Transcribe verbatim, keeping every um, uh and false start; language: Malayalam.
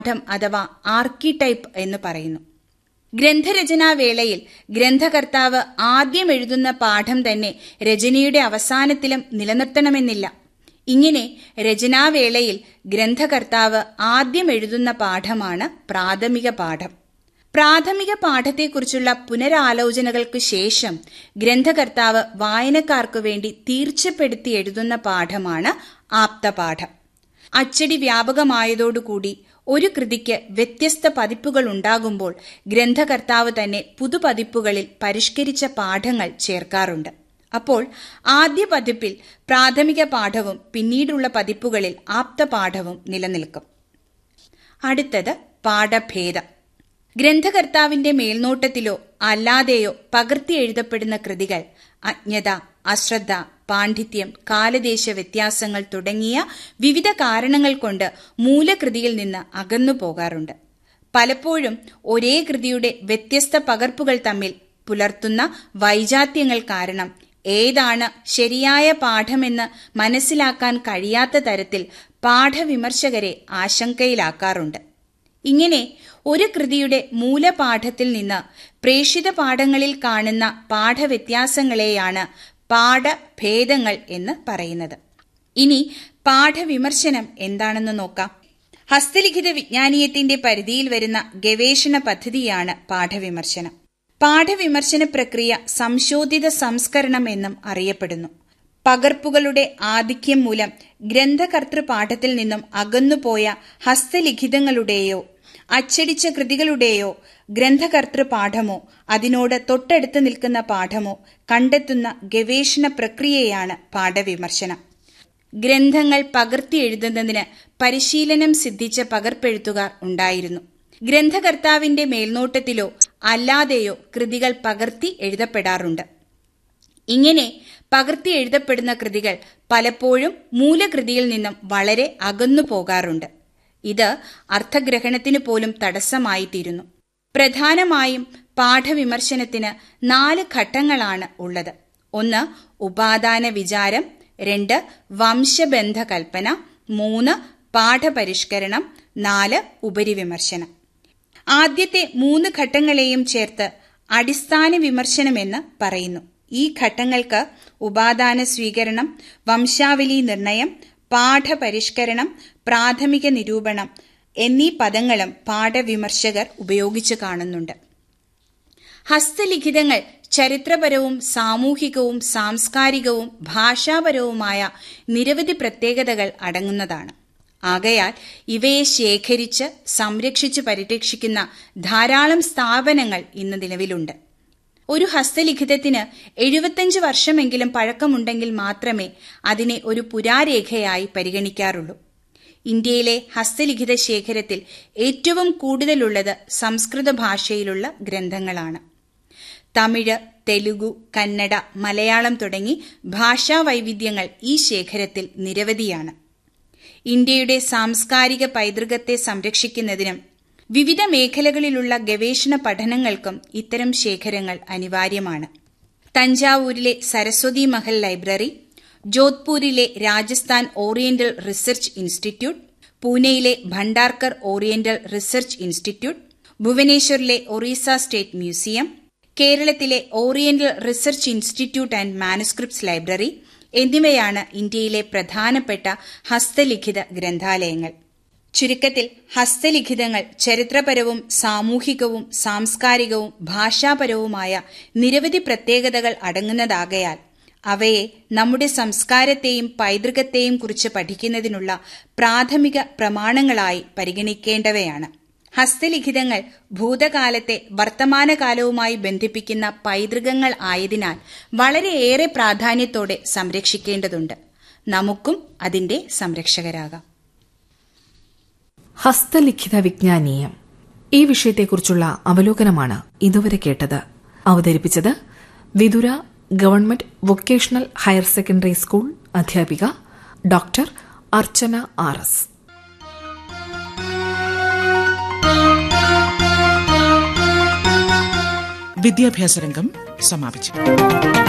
പാഠം അഥവാ ആർക്കിടൈപ്പ് എന്ന് പറയുന്നു. ഗ്രന്ഥരചനാവേളയിൽ ഗ്രന്ഥകർത്താവ് ആദ്യം എഴുതുന്ന പാഠം തന്നെ രചനയുടെ അവസാനത്തിലും നിലനിർത്തണമെന്നില്ല. ഇങ്ങനെ രചനാവേളയിൽ ഗ്രന്ഥകർത്താവ് ആദ്യം എഴുതുന്ന പാഠമാണ് പ്രാഥമിക പാഠം. പ്രാഥമിക പാഠത്തെക്കുറിച്ചുള്ള പുനരാലോചനകൾക്കു ശേഷം ഗ്രന്ഥകർത്താവ് വായനക്കാർക്കു വേണ്ടി തീർച്ചപ്പെടുത്തി എഴുതുന്ന പാഠമാണ് ആപ്തപാഠം. അച്ചടി വ്യാപകമായതോടുകൂടി ഒരു കൃതിക്ക് വ്യത്യസ്ത പതിപ്പുകൾ ഉണ്ടാകുമ്പോൾ ഗ്രന്ഥകർത്താവ് തന്നെ പുതുപതിപ്പുകളിൽ പരിഷ്കരിച്ച പാഠങ്ങൾ ചേർക്കാറുണ്ട്. അപ്പോൾ ആദ്യ പതിപ്പിൽ പ്രാഥമിക പാഠവും പിന്നീടുള്ള പതിപ്പുകളിൽ ആപ്തപാഠവും നിലനിൽക്കും. അടുത്തത് പാഠഭേദം. ഗ്രന്ഥകർത്താവിന്റെ മേൽനോട്ടത്തിലോ അല്ലാതെയോ പകർത്തി എഴുതപ്പെടുന്ന കൃതികൾ അജ്ഞത, അശ്രദ്ധ, പാണ്ഡിത്യം, കാലദേശ വ്യത്യാസങ്ങൾ തുടങ്ങിയ വിവിധ കാരണങ്ങൾ കൊണ്ട് മൂലകൃതിയിൽ നിന്ന് അകന്നു പോകാറുണ്ട്. പലപ്പോഴും ഒരേ കൃതിയുടെ വ്യത്യസ്ത പകർപ്പുകൾ തമ്മിൽ പുലർത്തുന്ന വൈജാത്യങ്ങൾ കാരണം ഏതാണ് ശരിയായ പാഠമെന്ന് മനസ്സിലാക്കാൻ കഴിയാത്ത തരത്തിൽ പാഠവിമർശകരെ ആശങ്കയിലാക്കാറുണ്ട്. ഇങ്ങനെ ഒരു കൃതിയുടെ മൂലപാഠത്തിൽ നിന്ന് പ്രേഷിത പാഠങ്ങളിൽ കാണുന്ന പാഠവ്യത്യാസങ്ങളെയാണ് പാഠഭേദങ്ങൾ എന്ന് പറയുന്നത്. ഇനി പാഠവിമർശനം എന്താണെന്ന് നോക്കാം. ഹസ്തലിഖിത വിജ്ഞാനീയത്തിന്റെ പരിധിയിൽ വരുന്ന ഗവേഷണ പദ്ധതിയാണ് പാഠവിമർശനം. പാഠവിമർശന പ്രക്രിയ സംശോധിത സംസ്കരണം എന്നും അറിയപ്പെടുന്നു. പകർപ്പുകളുടെ ആധിക്യം മൂലം ഗ്രന്ഥകർത്തൃപാഠത്തിൽ നിന്നും അകന്നുപോയ ഹസ്തലിഖിതങ്ങളുടെയോ അച്ചടിച്ച കൃതികളുടെയോ ഗ്രന്ഥകർത്തൃപാഠമോ അതിനോട് തൊട്ടടുത്ത് നിൽക്കുന്ന പാഠമോ കണ്ടെത്തുന്ന ഗവേഷണ പ്രക്രിയയാണ് പാഠവിമർശനം. ഗ്രന്ഥങ്ങൾ പകർത്തി എഴുതുന്നതിന് പരിശീലനം സിദ്ധിച്ച പകർപ്പെഴുത്തുകാർ ഉണ്ടായിരുന്നു. ഗ്രന്ഥകർത്താവിന്റെ മേൽനോട്ടത്തിലോ അല്ലാതെയോ കൃതികൾ പകർത്തി എഴുതപ്പെടാറുണ്ട്. ഇങ്ങനെ പകർത്തി എഴുതപ്പെടുന്ന കൃതികൾ പലപ്പോഴും മൂലകൃതിയിൽ നിന്നും വളരെ അകന്നു പോകാറുണ്ട്. ഇത് അർത്ഥഗ്രഹണത്തിന് പോലും തടസ്സമായിത്തീരുന്നു. പ്രധാനമായും പാഠവിമർശനത്തിന് നാല് ഘട്ടങ്ങളാണ് ഉള്ളത്. ഒന്ന് ഉപാദാന വിചാരം, രണ്ട് വംശബന്ധ കൽപ്പന, മൂന്ന് പാഠപരിഷ്കരണം, നാല് ഉപരിവിമർശനം. ആദ്യത്തെ മൂന്ന് ഘട്ടങ്ങളെയും ചേർത്ത് അടിസ്ഥാന വിമർശനമെന്ന് പറയുന്നു. ഈ ഘട്ടങ്ങൾക്ക് ഉപാദാന സ്വീകരണം, വംശാവലി നിർണയം, പാഠപരിഷ്കരണം, പ്രാഥമിക നിരൂപണം എന്നീ പദങ്ങളും പാഠവിമർശകർ ഉപയോഗിച്ചു കാണുന്നുണ്ട്. ഹസ്തലിഖിതങ്ങൾ ചരിത്രപരവും സാമൂഹികവും സാംസ്കാരികവും ഭാഷാപരവുമായ നിരവധി പ്രത്യേകതകൾ അടങ്ങുന്നതാണ്. ആകയാൽ ഇവയെ ശേഖരിച്ച് സംരക്ഷിച്ചു പരിരക്ഷിക്കുന്ന ധാരാളം സ്ഥാപനങ്ങൾ ഇന്ന് നിലവിലുണ്ട്. ഒരു ഹസ്തലിഖിതത്തിന് എഴുപത്തഞ്ച് വർഷമെങ്കിലും പഴക്കമുണ്ടെങ്കിൽ മാത്രമേ അതിനെ ഒരു പുരാരേഖയായി പരിഗണിക്കാറുള്ളൂ. ഇന്ത്യയിലെ ഹസ്തലിഖിത ശേഖരത്തിൽ ഏറ്റവും കൂടുതലുള്ളത് സംസ്കൃത ഭാഷയിലുള്ള ഗ്രന്ഥങ്ങളാണ്. തമിഴ്, തെലുഗു, കന്നഡ, മലയാളം തുടങ്ങി ഭാഷാ വൈവിധ്യങ്ങൾ ഈ ശേഖരത്തിൽ നിരവധിയാണ്. ഇന്ത്യയുടെ സാംസ്കാരിക പൈതൃകത്തെ സംരക്ഷിക്കുന്നതിനും വിവിധ മേഖലകളിലുള്ള ഗവേഷണ പഠനങ്ങൾക്കും ഇത്തരം ശേഖരങ്ങൾ അനിവാര്യമാണ്. തഞ്ചാവൂരിലെ Saraswati Mahal library, ജോധ്പൂരിലെ Rajasthan oriental research institute, പൂനെയിലെ Bhandarkar oriental research institute, ഭുവനേശ്വറിലെ Orissa state museum, കേരളത്തിലെ oriental research institute and manuscripts library എന്നിവയാണ് ഇന്ത്യയിലെ പ്രധാനപ്പെട്ട ഹസ്തലിഖിത ഗ്രന്ഥാലയങ്ങൾ. ചുരുക്കത്തിൽ ഹസ്തലിഖിതങ്ങൾ ചരിത്രപരവും സാമൂഹികവും സാംസ്കാരികവും ഭാഷാപരവുമായ നിരവധി പ്രത്യേകതകൾ അടങ്ങുന്നതാകയാൽ അവയെ നമ്മുടെ സംസ്കാരത്തെയും പൈതൃകത്തെയും കുറിച്ച് പഠിക്കുന്നതിനുള്ള പ്രാഥമിക പ്രമാണങ്ങളായി പരിഗണിക്കേണ്ടവയാണ്. ഹസ്തലിഖിതങ്ങൾ ഭൂതകാലത്തെ വർത്തമാനകാലവുമായി ബന്ധിപ്പിക്കുന്ന പൈതൃകങ്ങൾ ആയതിനാൽ വളരെയേറെ പ്രാധാന്യത്തോടെ സംരക്ഷിക്കേണ്ടതുണ്ട്. നമുക്കും അതിന്റെ സംരക്ഷകരാകാം. ഹസ്തലിഖിത വിജ്ഞാനീയം ഈ വിഷയത്തെക്കുറിച്ചുള്ള അവലോകനമാണ് ഇതുവരെ കേട്ടത്. അവതരിപ്പിച്ചത് Vithura government vocational higher secondary school അധ്യാപിക ഡോക്ടർ അർച്ചന ആർ എസ്. വിദ്യാഭ്യാസ രംഗം സമാപിച്ചു.